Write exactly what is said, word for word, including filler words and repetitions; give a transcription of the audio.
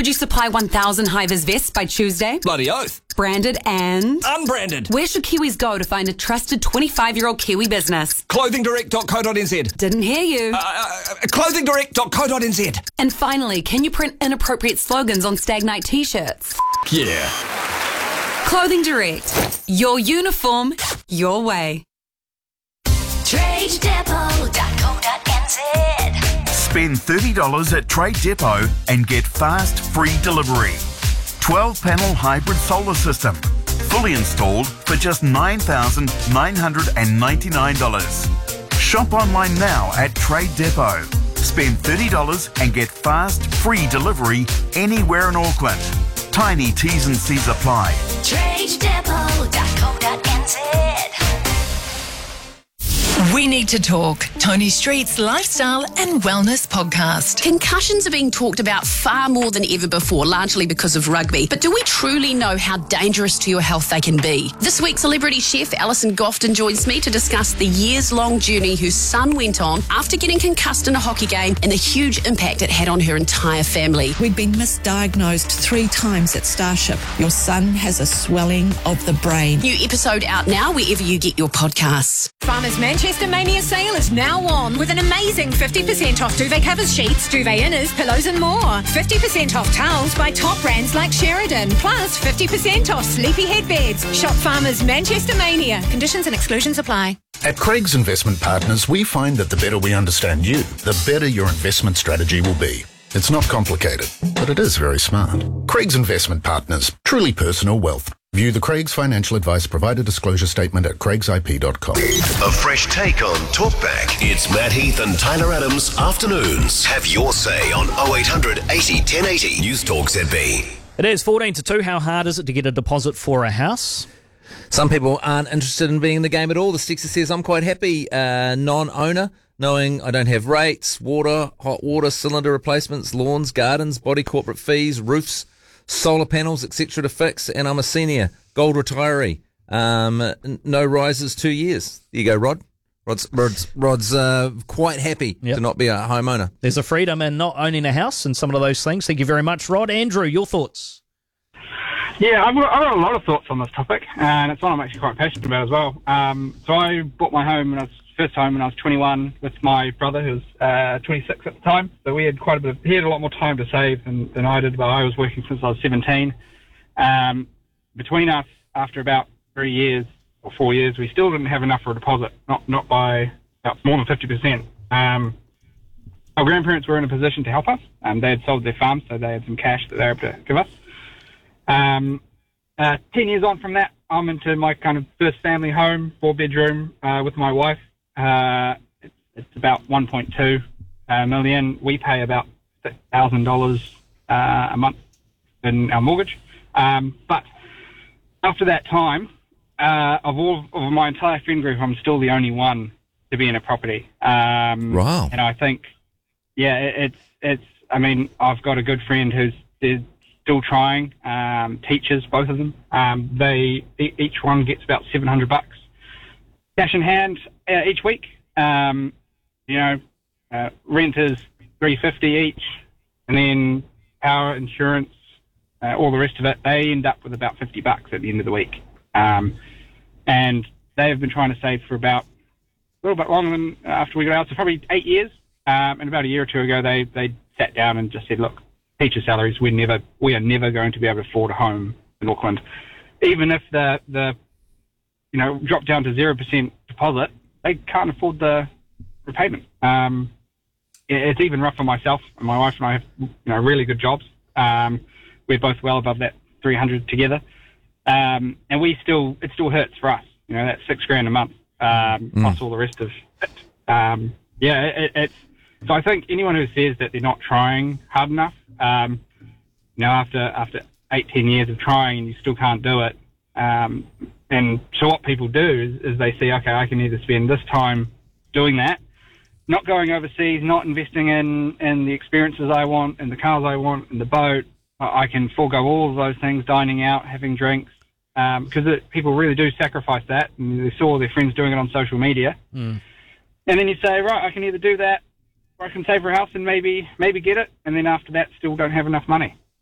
Could you supply one thousand high-vis vests by Tuesday? Bloody oath. Branded and... Unbranded. Where should Kiwis go to find a trusted twenty-five-year-old Kiwi business? clothing direct dot co dot n z. Didn't hear you. Uh, uh, clothing direct dot co dot n z. And finally, can you print inappropriate slogans on Stag Night t-shirts? Yeah. Clothing Direct. Your uniform, your way. trade depot dot co dot n z. Spend thirty dollars at Trade Depot and get fast, free delivery. twelve-panel hybrid solar system. Fully installed for just nine thousand nine hundred ninety-nine dollars. Shop online now at Trade Depot. Spend thirty dollars and get fast, free delivery anywhere in Auckland. Tiny T's and C's apply. trade depot dot co dot n z. We Need to Talk, Tony Street's lifestyle and wellness podcast. Concussions are being talked about far more than ever before, largely because of rugby. But do we truly know how dangerous to your health they can be? This week, celebrity chef Alison Gofton joins me to discuss the years-long journey her son went on after getting concussed in a hockey game and the huge impact it had on her entire family. We'd been misdiagnosed three times at Starship. Your son has a swelling of the brain. New episode out now wherever you get your podcasts. Farmers Manchester Mania sale is now on with an amazing fifty percent off duvet covers, sheets, duvet inners, pillows and more. fifty percent off towels by top brands like Sheridan. Plus fifty percent off sleepy headbeds. Shop Farmers Manchester Mania. Conditions and exclusions apply. At Craig's Investment Partners, we find that the better we understand you, the better your investment strategy will be. It's not complicated, but it is very smart. Craig's Investment Partners, truly personal wealth. View the Craig's financial advice provider disclosure statement at craigs I P dot com. A fresh take on Talkback. It's Matt Heath and Tyler Adams afternoons. Have your say on oh eight hundred eighty ten eighty. News Talk Z B. It is fourteen to two. How hard is it to get a deposit for a house? Some people aren't interested in being in the game at all. The Stixer says, I'm quite happy, uh, non-owner, knowing I don't have rates, water, hot water, cylinder replacements, lawns, gardens, body corporate fees, roofs, solar panels, et cetera to fix, and I'm a senior, gold retiree. Um, n- no rises, two years. There you go, Rod. Rod's, Rod's, Rod's uh, quite happy Yep. to not be a homeowner. There's a freedom in not owning a house and some of those things. Thank you very much, Rod. Andrew, your thoughts? Yeah, I've got, I've got a lot of thoughts on this topic, and it's one I'm actually quite passionate about as well. Um, so I bought my home when I was first home when I was twenty-one with my brother, who was uh, twenty-six at the time. So we had quite a bit of, he had a lot more time to save than, than I did, but I was working since I was seventeen. Um, between us, after about three years or four years, we still didn't have enough for a deposit, not not by about more than fifty percent. Um, our grandparents were in a position to help us. Um, they had sold their farm, so they had some cash that they were able to give us. Um, uh, ten years on from that, I'm into my kind of first family home, four bedroom, uh, with my wife. Uh, it's, it's about one point two uh, million. We pay about six thousand dollars uh, a month in our mortgage. Um, but after that time, uh, of all of my entire friend group, I'm still the only one to be in a property. Um, Wow. And I think, yeah, it, it's, it's, I mean, I've got a good friend who's, is still trying, um, teachers, both of them. Um, they, e- each one gets about seven hundred bucks cash in hand uh, each week. Um, you know, uh, rent is three fifty each, and then power, insurance, uh, all the rest of it. They end up with about fifty bucks at the end of the week. Um, and they have been trying to save for about a little bit longer than after we got out, so probably eight years. Um, and about a year or two ago, they, they sat down and just said, look, teacher salaries, we never, we are never going to be able to afford a home in Auckland. Even if the, the, you know, drop down to zero percent deposit, they can't afford the repayment. Um, it, it's even rough for myself and my wife and I have, you know, really good jobs. Um, we're both well above that three hundred together. Um, and we still, it still hurts for us. You know, that's six grand a month, um, Mm. plus all the rest of it. Um, yeah, it, it's, so I think anyone who says that they're not trying hard enough, um, you know, after, after eight, ten years of trying and you still can't do it. Um, and so what people do is, is they see, okay, I can either spend this time doing that, not going overseas, not investing in, in the experiences I want, in the cars I want, in the boat. I can forego all of those things, dining out, having drinks, because um, people really do sacrifice that. And they saw their friends doing it on social media. Mm. And then you say, right, I can either do that or I can save for a house and maybe maybe get it. And then after that, still don't have enough money.